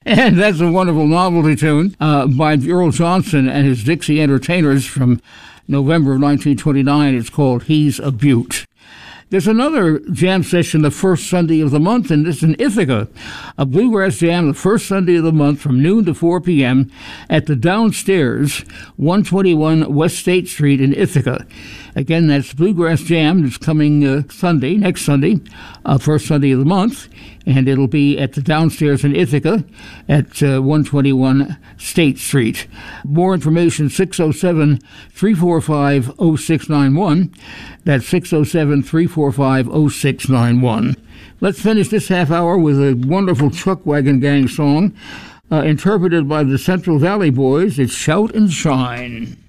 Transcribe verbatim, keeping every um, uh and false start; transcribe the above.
And that's a wonderful novelty tune uh, by Earl Johnson and his Dixie Entertainers from November of nineteen twenty-nine. It's called He's a Beaut. There's another jam session the first Sunday of the month, and this is in Ithaca. A bluegrass jam the first Sunday of the month from noon to four p.m. at the Downstairs, one twenty-one West State Street in Ithaca. Again, that's Bluegrass Jam. It's coming uh, Sunday, next Sunday, uh, first Sunday of the month, and it'll be at the Downstairs in Ithaca at uh, one twenty-one State Street. More information, six oh seven, three four five, oh six nine one. That's six oh seven, three four five, oh six nine one. Let's finish this half hour with a wonderful Chuck Wagon Gang song uh, interpreted by the Central Valley Boys. It's Shout and Shine.